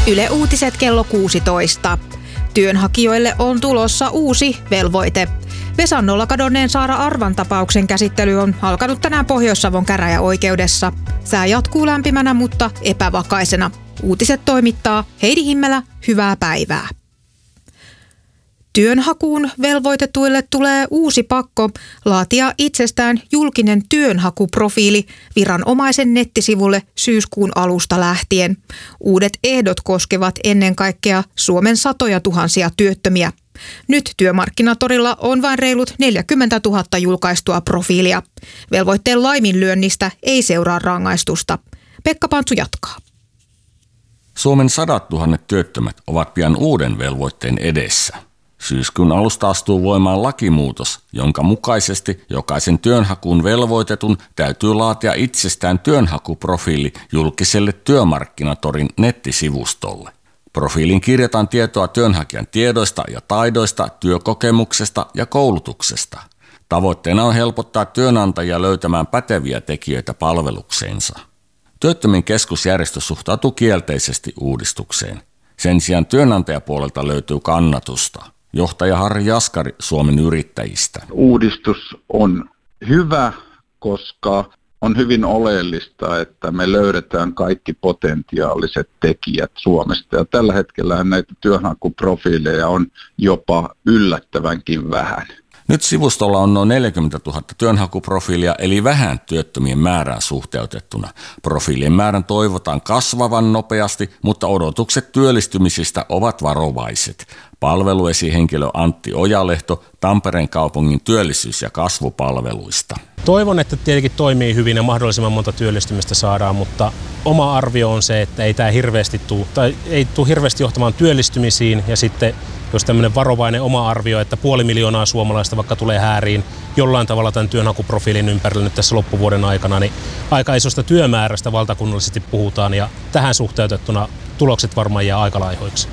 Yle Uutiset kello 16. Työnhakijoille on tulossa uusi velvoite. Vesannolla kadonneen Saara Arvan tapauksen käsittely on alkanut tänään Pohjois-Savon käräjäoikeudessa. Sää jatkuu lämpimänä, mutta epävakaisena. Uutiset toimittaa Heidi Himmelä, hyvää päivää. Työnhakuun velvoitetuille tulee uusi pakko laatia itsestään julkinen työnhakuprofiili viranomaisen nettisivulle syyskuun alusta lähtien. Uudet ehdot koskevat ennen kaikkea Suomen satoja tuhansia työttömiä. Nyt Työmarkkinatorilla on vain reilut 40 000 julkaistua profiilia. Velvoitteen laiminlyönnistä ei seuraa rangaistusta. Pekka Pantsu jatkaa. Suomen 100 000 työttömät ovat pian uuden velvoitteen edessä. Syyskuun alusta astuu voimaan lakimuutos, jonka mukaisesti jokaisen työnhakuun velvoitetun täytyy laatia itsestään työnhakuprofiili julkiselle Työmarkkinatorin nettisivustolle. Profiiliin kirjataan tietoa työnhakijan tiedoista ja taidoista, työkokemuksesta ja koulutuksesta. Tavoitteena on helpottaa työnantajia löytämään päteviä tekijöitä palvelukseensa. Työttömien keskusjärjestö suhtautuu kielteisesti uudistukseen. Sen sijaan työnantajapuolelta löytyy kannatusta. Johtaja Harri Jaskari Suomen Yrittäjistä. Uudistus on hyvä, koska on hyvin oleellista, että me löydetään kaikki potentiaaliset tekijät Suomesta. Ja tällä hetkellä näitä työnhakuprofiileja on jopa yllättävänkin vähän. Nyt sivustolla on noin 40 000 työnhakuprofiilia, eli vähän työttömien määrään suhteutettuna. Profiilien määrän toivotaan kasvavan nopeasti, mutta odotukset työllistymisistä ovat varovaiset. Palveluesihenkilö Antti Ojalehto Tampereen kaupungin työllisyys- ja kasvupalveluista. Toivon, että tietenkin toimii hyvin ja mahdollisimman monta työllistymistä saadaan, mutta oma arvio on se, että ei tämä ei tule hirveästi johtamaan työllistymisiin, ja sitten jos tämmöinen varovainen oma arvio, että 500 000 suomalaista vaikka tulee hääriin jollain tavalla tämän työnhakuprofiilin ympärillä nyt tässä loppuvuoden aikana, niin aika isosta työmäärästä valtakunnallisesti puhutaan, ja tähän suhteutettuna tulokset varmaan jää aika laihoiksi.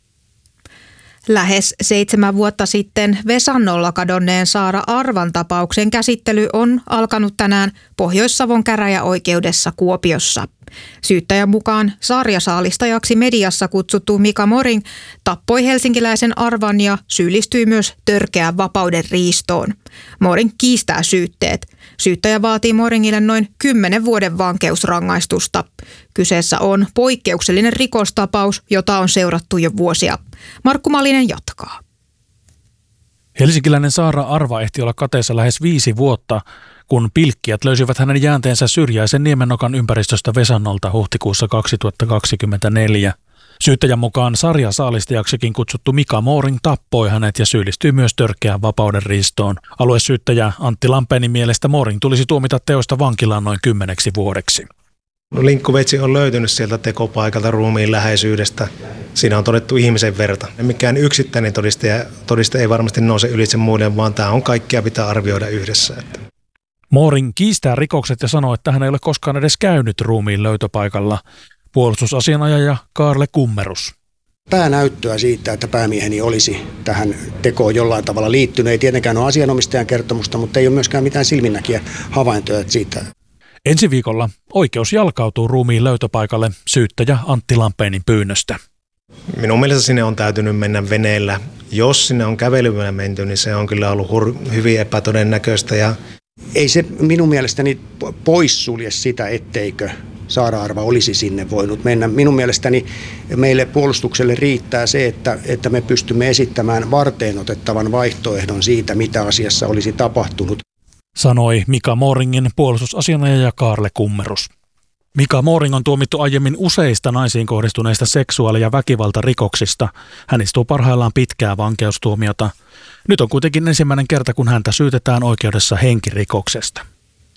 Lähes 7 vuotta sitten Vesannolla kadonneen Saara Arvan tapauksen käsittely on alkanut tänään Pohjois-Savon käräjäoikeudessa Kuopiossa. Syyttäjän mukaan sarjasaalistajaksi mediassa kutsuttu Mika Moring tappoi helsinkiläisen Arvan ja syyllistyi myös törkeään vapauden riistoon. Moring kiistää syytteet. Syyttäjä vaatii Moringille noin 10 vuoden vankeusrangaistusta. Kyseessä on poikkeuksellinen rikostapaus, jota on seurattu jo vuosia. Markku Malinen jatkaa. Helsinkiläinen Saara Arva ehti olla kateessa lähes 5 vuotta, kun pilkkijät löysivät hänen jäänteensä syrjäisen Niemennokan ympäristöstä Vesannolta huhtikuussa 2024. Syyttäjän mukaan sarjasaalistajaksikin kutsuttu Mika Moring tappoi hänet ja syyllistyi myös törkeään vapauden riistoon. Aluesyyttäjä Antti Lampenin mielestä Moring tulisi tuomita teosta vankilaan noin 10 vuodeksi. Linkkuveitsi on löytynyt sieltä tekopaikalta ruumiin läheisyydestä. Siinä on todettu ihmisen verta. Mikään yksittäinen todiste ei varmasti nouse ylitse muiden, vaan tämä on kaikkea pitää arvioida yhdessä. Moring kiistää rikokset ja sanoo, että hän ei ole koskaan edes käynyt ruumiin löytöpaikalla. Puolustusasianajaja Kaarle Kummerus. Päänäyttöä siitä, että päämieheni olisi tähän tekoon jollain tavalla liittynyt. Ei tietenkään ole asianomistajan kertomusta, mutta ei ole myöskään mitään silminnäkiä havaintoja siitä. Ensi viikolla oikeus jalkautuu ruumiin löytöpaikalle syyttäjä Antti Lampenin pyynnöstä. Minun mielestä sinne on täytynyt mennä veneellä. Jos sinne on kävelyllä menty, niin se on kyllä ollut hyvin epätodennäköistä. Ei se minun mielestäni poissulje sitä, etteikö Saara Arva olisi sinne voinut mennä. Minun mielestäni meille puolustukselle riittää se, että me pystymme esittämään varteenotettavan vaihtoehdon siitä, mitä asiassa olisi tapahtunut. Sanoi Mika Moringin puolustusasianajaja Kaarle Kummerus. Mika Moring on tuomittu aiemmin useista naisiin kohdistuneista seksuaali- ja väkivaltarikoksista. Hän istuu parhaillaan pitkää vankeustuomiota. Nyt on kuitenkin ensimmäinen kerta, kun häntä syytetään oikeudessa henkirikoksesta.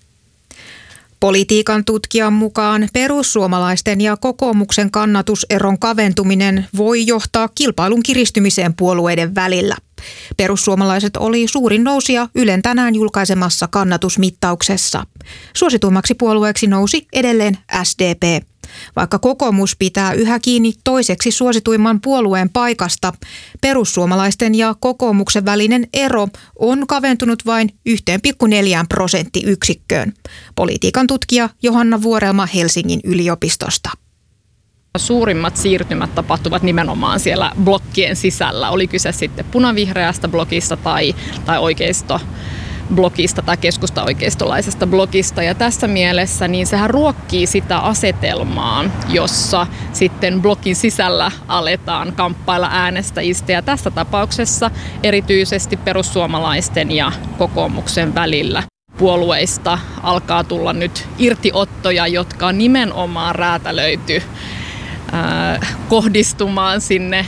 Politiikan tutkijan mukaan perussuomalaisten ja kokoomuksen kannatuseron kaventuminen voi johtaa kilpailun kiristymiseen puolueiden välillä. Perussuomalaiset oli suurin nousija Ylen tänään julkaisemassa kannatusmittauksessa. Suosituimmaksi puolueeksi nousi edelleen SDP. Vaikka kokoomus pitää yhä kiinni toiseksi suosituimman puolueen paikasta, perussuomalaisten ja kokoomuksen välinen ero on kaventunut vain 1,4 prosenttiyksikköön. Politiikan tutkija Johanna Vuorelma Helsingin yliopistosta. Suurimmat siirtymät tapahtuvat nimenomaan siellä blokkien sisällä, oli kyse sitten punavihreästä blokista tai oikeistoblokista tai keskusta-oikeistolaisesta blokista. Ja tässä mielessä niin sehän ruokkii sitä asetelmaa, jossa sitten blokin sisällä aletaan kamppailla äänestäjistä. Ja tässä tapauksessa erityisesti perussuomalaisten ja kokoomuksen välillä puolueista alkaa tulla nyt irtiottoja, jotka on nimenomaan räätälöity kohdistumaan sinne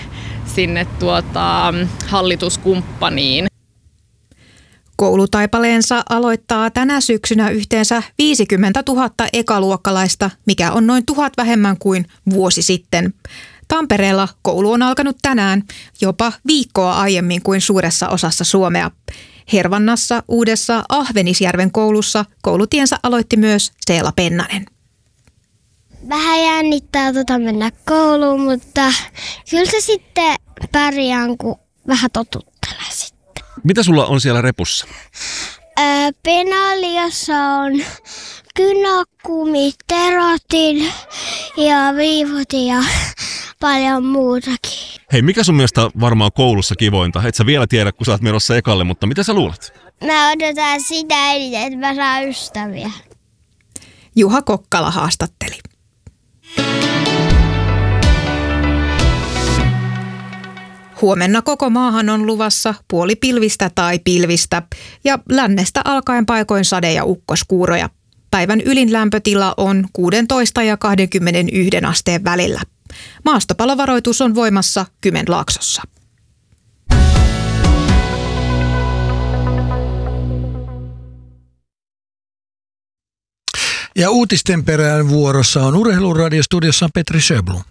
hallituskumppaniin. Koulutaipaleensa aloittaa tänä syksynä yhteensä 50 000 ekaluokkalaista, mikä on noin 1000 vähemmän kuin vuosi sitten. Tampereella koulu on alkanut tänään jopa viikkoa aiemmin kuin suuressa osassa Suomea. Hervannassa uudessa Ahvenisjärven koulussa koulutiensä aloitti myös Seela Pennanen. Vähän jännittää mennä kouluun, mutta kyllä se sitten pärjään, kun vähän totuttelee sitten. Mitä sulla on siellä repussa? Penaliossa on kynäkumit, terotin ja viivut ja paljon muutakin. Hei, mikä sun mielestä varmaan koulussa kivointa? Et sä vielä tiedä, kun sä oot menossa ekalle, mutta mitä sä luulet? Mä odotan sitä eniten, että mä saan ystäviä. Juha Kokkala haastatteli. Huomenna koko maahan on luvassa puolipilvistä tai pilvistä ja lännestä alkaen paikoin sade- ja ukkoskuuroja. Päivän ylin lämpötila on 16 ja 21 asteen välillä. Maastopalovaroitus on voimassa Kymenlaaksossa. Ja uutisten perään vuorossa on Urheiluradiostudiossa Petri Sjöblom.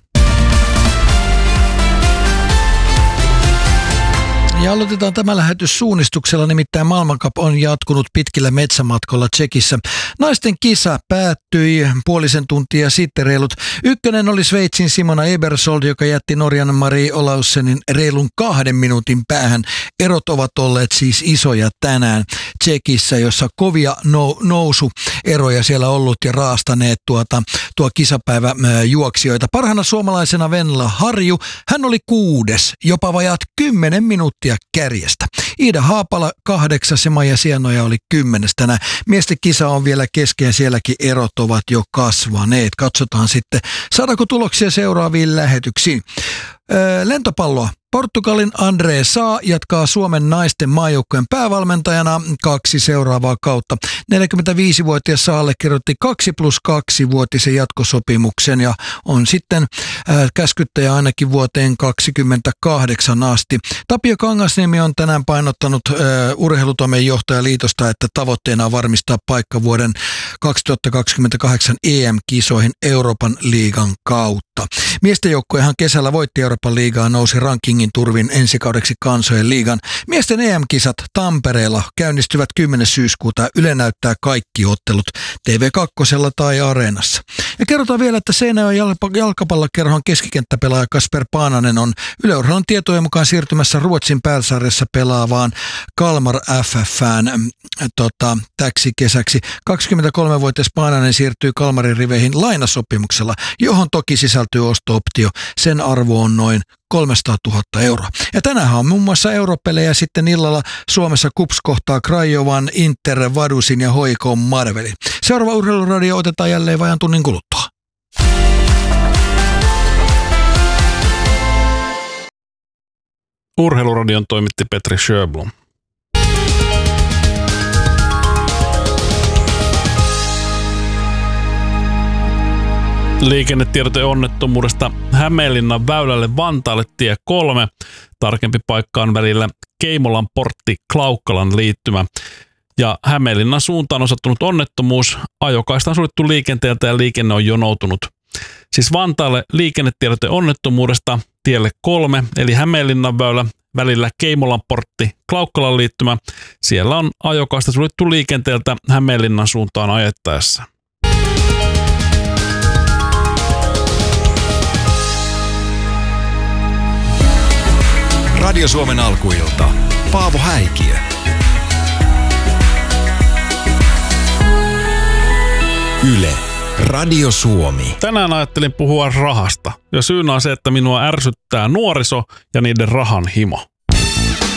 Ja aloitetaan tämä lähetys suunnistuksella, nimittäin maailmankap on jatkunut pitkillä metsämatkolla Tšekissä. Naisten kisa päättyi puolisen tuntia sitten reilut. Ykkönen oli Sveitsin Simona Ebersold, joka jätti Norjan Marie Olaussenin reilun 2 minuutin päähän. Erot ovat olleet siis isoja tänään Tšekissä, jossa kovia nousueroja siellä ollut ja raastaneet tuo kisapäivä juoksijoita. Parhaana suomalaisena Venla Harju, hän oli 6, jopa vajaat 10 minuuttia kärjestä. Iida Haapala 8 ja Maija Sienoja oli 10 tänään. Miesten kisa on vielä kesken, sielläkin erot ovat jo kasvaneet. Katsotaan sitten, saadaanko tuloksia seuraaviin lähetyksiin. Lentopalloa. Portugalin André Saa jatkaa Suomen naisten maajoukkueen päävalmentajana 2 seuraavaa kautta. 45-vuotias Saa allekirjoitti 2+2-vuotisen jatkosopimuksen ja on sitten käskyttäjä ainakin vuoteen 2028 asti. Tapio Kangasniemi on tänään painottanut Urheilutoimenjohtajaliitosta, että tavoitteena on varmistaa paikka vuoden 2028 EM-kisoihin Euroopan liigan kautta. Miesten joukkuehan kesällä voitti Euroopan liigaa, nousi rankingin turvin ensikaudeksi kansojen liigan. Miesten EM-kisat Tampereella käynnistyvät 10. syyskuuta. Yle näyttää kaikki ottelut TV2 tai Areenassa. Ja kerrotaan vielä, että Seinäjoen jalkapallokerhon keskikenttäpelaaja Kasper Paananen on Yle Urheilun tietojen mukaan siirtymässä Ruotsin pääsarjassa pelaavaan Kalmar FF:ään täksi kesäksi. 23-vuotias Paananen siirtyy Kalmarin riveihin lainasopimuksella, johon toki sisältyy osto-optio. Sen arvo on noin 300 000 euroa. Ja tänään on muun muassa europelejä sitten illalla Suomessa KuPS kohtaa Crajovan, Inter, Vadusin ja HJK Marvelin. Seuraava Urheiluradio otetaan jälleen vajan tunnin kuluttua. Urheiluradion toimitti Petri Sjöblom. Liikennetiedote onnettomuudesta Hämeenlinnan väylälle Vantaalle tie 3. Tarkempi paikka on välillä Keimolan portti Klaukkalan liittymä. Ja Hämeenlinnan suuntaan on sattunut onnettomuus. Ajokaista on suljettu liikenteeltä ja liikenne on jonoutunut. Siis Vantaalle liikennetiedote onnettomuudesta tielle 3, eli Hämeenlinnan väylä välillä Keimolan portti Klaukkalan liittymä. Siellä on ajokaista suljettu liikenteeltä Hämeenlinnan suuntaan ajettaessa. Radio Suomen alkuilta. Paavo Häikiö. Yle. Radio Suomi. Tänään ajattelin puhua rahasta. Ja syynä on se, että minua ärsyttää nuoriso ja niiden rahan himo.